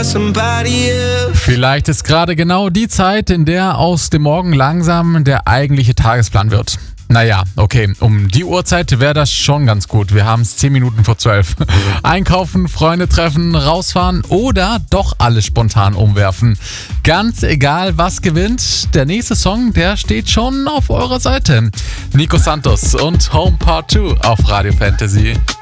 somebody else. Vielleicht ist gerade genau die Zeit, in der aus dem Morgen langsam der eigentliche Tagesplan wird. Naja, okay, um die Uhrzeit wäre das schon ganz gut. Wir haben es 10 Minuten vor 12. Einkaufen, Freunde treffen, rausfahren oder doch alles spontan umwerfen. Ganz egal, was gewinnt, der nächste Song, der steht schon auf eurer Seite. Nico Santos und Home Part 2 auf Radio Fantasy.